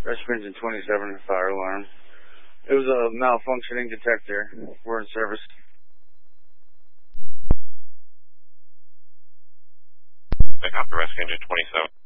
Rescue Engine 27, fire alarm. It was a malfunctioning detector. We're in service. I copy Rescue Engine 27.